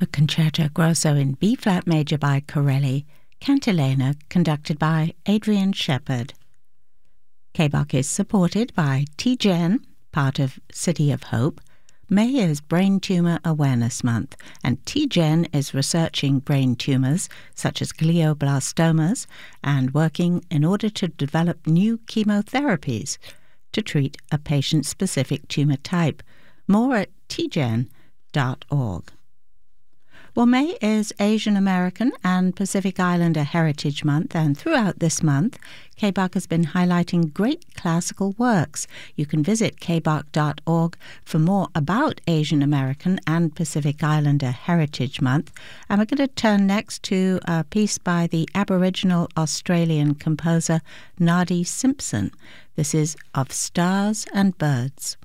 A concerto grosso in B-flat major by Corelli, Cantilena, conducted by Adrian Shepard. KBOC is supported by TGen, part of City of Hope. May is Brain Tumor Awareness Month, and TGen is researching brain tumors such as glioblastomas and working in order to develop new chemotherapies to treat a patient-specific tumor type. More at tgen.org. Well, May is Asian American and Pacific Islander Heritage Month, and throughout this month, KBOC has been highlighting great classical works. You can visit kboc.org for more about Asian American and Pacific Islander Heritage Month. And we're going to turn next to a piece by the Aboriginal Australian composer Nadi Simpson. This is Of Stars and Birds.